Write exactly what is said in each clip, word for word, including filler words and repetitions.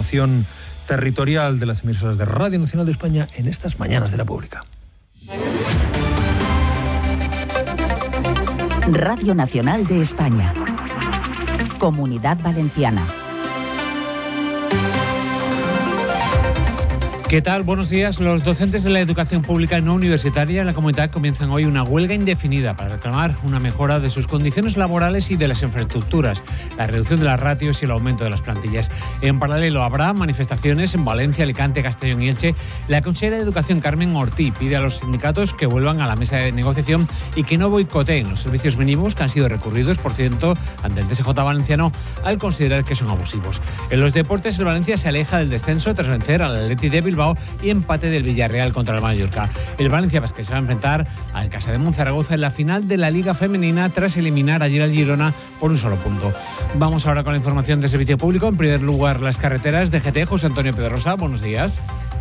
programación territorial de las emisoras de Radio Nacional de España en estas mañanas de la Pública. Radio Nacional de España. Comunidad Valenciana. ¿Qué tal? Buenos días. Los docentes de la educación pública no universitaria en la comunidad comienzan hoy una huelga indefinida para reclamar una mejora de sus condiciones laborales y de las infraestructuras, la reducción de las ratios y el aumento de las plantillas. En paralelo habrá manifestaciones en Valencia, Alicante, Castellón y Elche. La consejera de Educación, Carmen Ortí, pide a los sindicatos que vuelvan a la mesa de negociación y que no boicoteen los servicios mínimos que han sido recurridos, por cierto, ante el T S J valenciano al considerar que son abusivos. En los deportes, el Valencia se aleja del descenso tras vencer al Atleti de Bilbao y empate del Villarreal contra el Mallorca. El Valencia Basket se va a enfrentar al Casa de Monzaragoza en la final de la Liga Femenina tras eliminar ayer al Girona por un solo punto. Vamos ahora con la información de servicio público. En primer lugar, las carreteras. D G T, José Antonio Pedrosa, buenos días.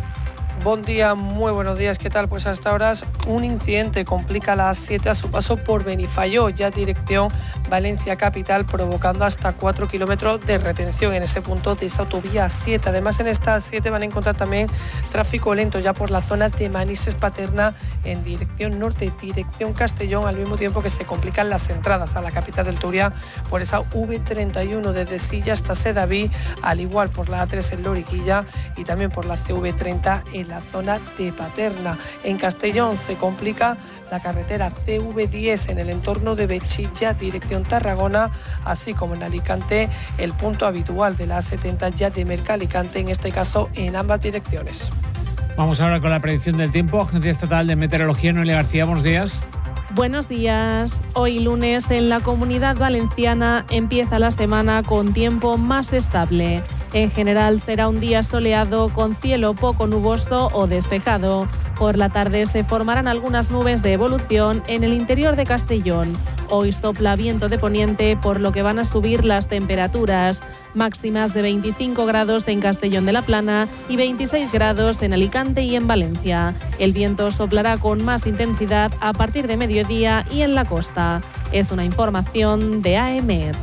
Buen día, muy buenos días. ¿Qué tal? Pues hasta ahora un incidente complica la A siete a su paso por Benifayó, ya dirección Valencia Capital, provocando hasta cuatro kilómetros de retención en ese punto de esa autovía A siete. Además, en esta A siete van a encontrar también tráfico lento ya por la zona de Manises Paterna en dirección norte, dirección Castellón, al mismo tiempo que se complican las entradas a la capital del Turia por esa V treinta y uno desde Silla hasta Sedaví, al igual por la A tres en Loriquilla y también por la C V treinta en la zona de Paterna. En Castellón se complica la carretera C V diez en el entorno de Bechilla, dirección Tarragona, así como en Alicante, el punto habitual de la A setenta ya de Merca Alicante, en este caso en ambas direcciones. Vamos ahora con la predicción del tiempo. Agencia Estatal de Meteorología, Noelia García, buenos días. Buenos días. Hoy lunes en la Comunidad Valenciana empieza la semana con tiempo más estable. En general será un día soleado con cielo poco nuboso o despejado. Por la tarde se formarán algunas nubes de evolución en el interior de Castellón. Hoy sopla viento de poniente, por lo que van a subir las temperaturas. Máximas de veinticinco grados en Castellón de la Plana y veintiséis grados en Alicante y en Valencia. El viento soplará con más intensidad a partir de mediodía y en la costa. Es una información de A E M E T.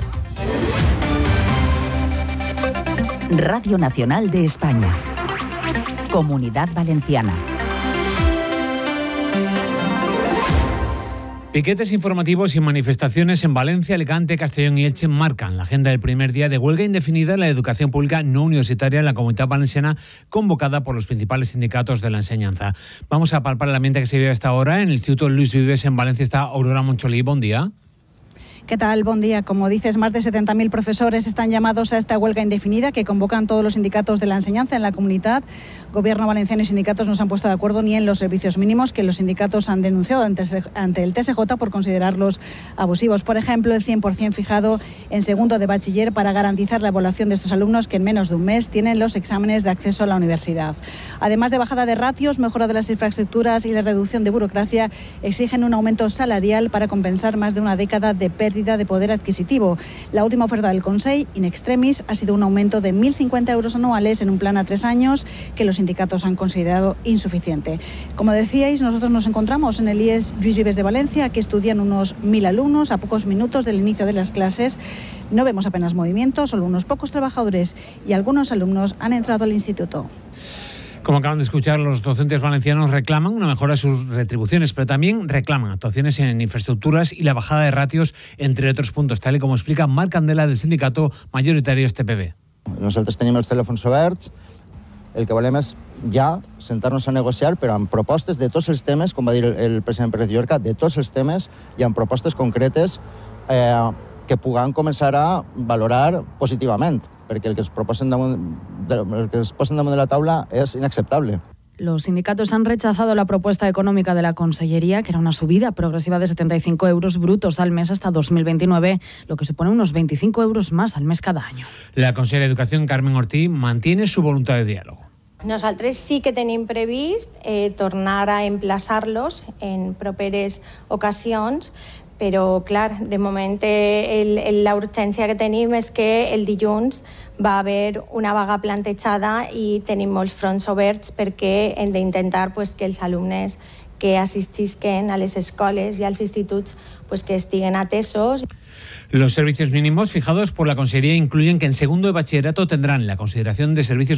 Radio Nacional de España. Comunidad Valenciana. Piquetes informativos y manifestaciones en Valencia, Alicante, Castellón y Elche marcan la agenda del primer día de huelga indefinida en la educación pública no universitaria en la Comunidad Valenciana, convocada por los principales sindicatos de la enseñanza. Vamos a palpar el ambiente que se vive hasta ahora. En el Instituto Luis Vives en Valencia está Aurora Moncholí. Buen día. ¿Qué tal? Buen día. Como dices, más de setenta mil profesores están llamados a esta huelga indefinida que convocan todos los sindicatos de la enseñanza en la comunidad. Gobierno valenciano y sindicatos no se han puesto de acuerdo ni en los servicios mínimos que los sindicatos han denunciado ante, ante el T S J por considerarlos abusivos. Por ejemplo, el cien por ciento fijado en segundo de bachiller para garantizar la evaluación de estos alumnos que en menos de un mes tienen los exámenes de acceso a la universidad. Además de bajada de ratios, mejora de las infraestructuras y la reducción de burocracia, exigen un aumento salarial para compensar más de una década de pérdida de poder adquisitivo. La última oferta del Consell, in extremis, ha sido un aumento de mil cincuenta euros anuales en un plan a tres años que los sindicatos han considerado insuficiente. Como decíais, nosotros nos encontramos en el I E S Luis Vives de Valencia, que estudian unos mil alumnos a pocos minutos del inicio de las clases. No vemos apenas movimiento, solo unos pocos trabajadores y algunos alumnos han entrado al instituto. Como acaban de escuchar, los docentes valencianos reclaman una mejora de sus retribuciones, pero también reclaman actuaciones en infraestructuras y la bajada de ratios, entre otros puntos, tal y como explica Marc Candela del sindicato mayoritario este P B. Nosaltres tenim els telèfons oberts, el que volem és ja sentar-nos a negociar, però amb propostes de tots els temes, com va dir el president Pérez Llorca, de tots els temes i amb propostes concretes eh, que puguem començar a valorar positivament, perquè el que es proposen damunt, el que es posen damunt de la taula és inacceptable. Los sindicatos han rechazado la propuesta económica de la Consellería, que era una subida progresiva de setenta y cinco euros brutos al mes hasta dos mil veintinueve, lo que supone unos veinticinco euros más al mes cada año. La consellera de Educación, Carmen Ortí, mantiene su voluntad de diálogo. Nosaltres sí que tenim previst eh, tornar a emplaçar-los en properes ocasions, però, clar, de moment el, el, la urgència que tenim és que el dilluns va haver una vaga plantejada i tenim molts fronts oberts perquè hem d'intentar pues, que els alumnes que assistisquen a les escoles i als instituts pues, que estiguen atesos. Los servicios mínimos fijados por la Consellería incluyen que en segundo de bachillerato tendrán la consideración de servicios